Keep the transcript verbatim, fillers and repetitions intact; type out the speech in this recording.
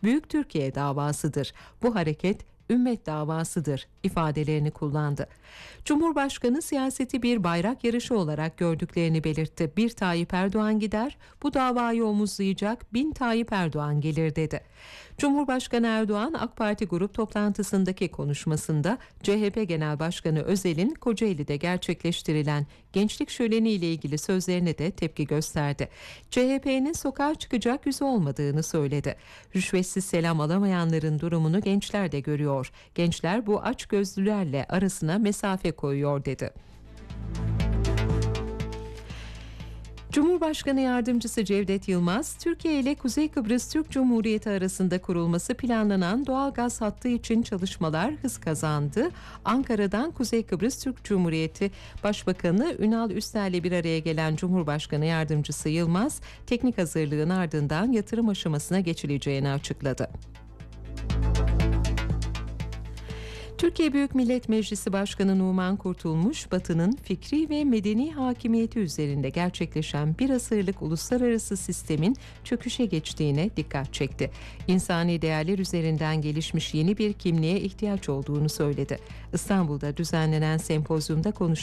Büyük Türkiye davasıdır. Bu hareket ümmet davasıdır ifadelerini kullandı. Cumhurbaşkanı siyaseti bir bayrak yarışı olarak gördüklerini belirtti. Bir Tayyip Erdoğan gider, bu davayı omuzlayacak bin Tayyip Erdoğan gelir dedi. Cumhurbaşkanı Erdoğan AK Parti grup toplantısındaki konuşmasında C H P Genel Başkanı Özel'in Kocaeli'de gerçekleştirilen gençlik şöleni ile ilgili sözlerine de tepki gösterdi. C H P'nin sokağa çıkacak yüzü olmadığını söyledi. Rüşvetsiz selam alamayanların durumunu gençler de görüyor. Gençler bu açgözlülerle arasına mesafe koyuyor dedi. Cumhurbaşkanı Yardımcısı Cevdet Yılmaz, Türkiye ile Kuzey Kıbrıs Türk Cumhuriyeti arasında kurulması planlanan doğalgaz hattı için çalışmalar hız kazandı. Ankara'dan Kuzey Kıbrıs Türk Cumhuriyeti Başbakanı Ünal Üster'le bir araya gelen Cumhurbaşkanı Yardımcısı Yılmaz, teknik hazırlığın ardından yatırım aşamasına geçileceğini açıkladı. Türkiye Büyük Millet Meclisi Başkanı Numan Kurtulmuş, Batı'nın fikri ve medeni hakimiyeti üzerinde gerçekleşen bir asırlık uluslararası sistemin çöküşe geçtiğine dikkat çekti. İnsani değerler üzerinden gelişmiş yeni bir kimliğe ihtiyaç olduğunu söyledi. İstanbul'da düzenlenen sempozyumda konuşan